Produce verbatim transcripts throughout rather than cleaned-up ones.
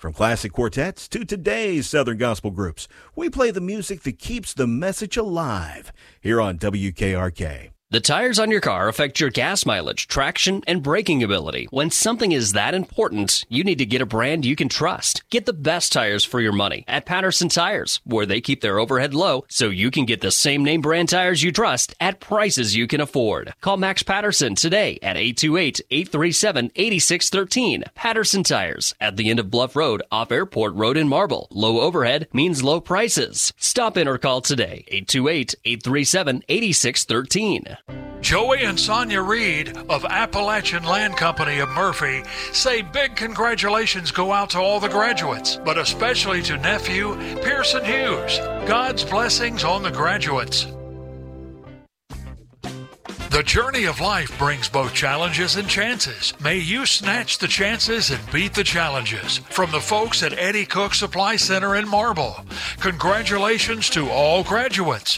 From classic quartets to today's Southern gospel groups, we play the music that keeps the message alive here on W K R K. The tires on your car affect your gas mileage, traction, and braking ability. When something is that important, you need to get a brand you can trust. Get the best tires for your money at Patterson Tires, where they keep their overhead low so you can get the same name brand tires you trust at prices you can afford. Call Max Patterson today at eight two eight, eight three seven, eight six one three. Patterson Tires at the end of Bluff Road off Airport Road in Marble. Low overhead means low prices. Stop in or call today, eight two eight, eight three seven, eight six one three. Joey and Sonia Reed of Appalachian Land Company of Murphy say big congratulations go out to all the graduates, but especially to nephew Pearson Hughes. God's blessings on the graduates. The journey of life brings both challenges and chances. May you snatch the chances and beat the challenges. From the folks at Eddie Cook Supply Center in Marble, congratulations to all graduates.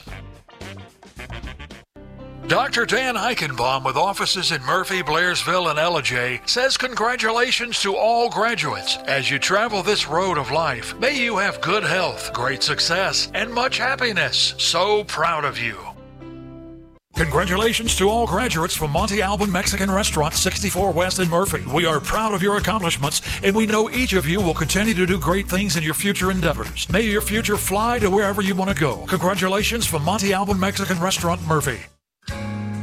Doctor Dan Eichenbaum with offices in Murphy, Blairsville, and Ellijay says congratulations to all graduates. As you travel this road of life, may you have good health, great success, and much happiness. So proud of you. Congratulations to all graduates from Monte Alban Mexican Restaurant, sixty-four West in Murphy. We are proud of your accomplishments, and we know each of you will continue to do great things in your future endeavors. May your future fly to wherever you want to go. Congratulations from Monte Alban Mexican Restaurant, Murphy.